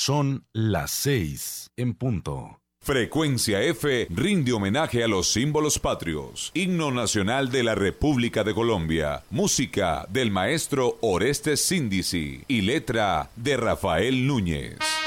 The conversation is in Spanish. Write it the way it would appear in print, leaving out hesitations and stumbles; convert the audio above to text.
Son las 6 en punto. Frecuencia F rinde homenaje a los símbolos patrios. Himno nacional de la República de Colombia. Música del maestro Orestes Síndici y letra de Rafael Núñez.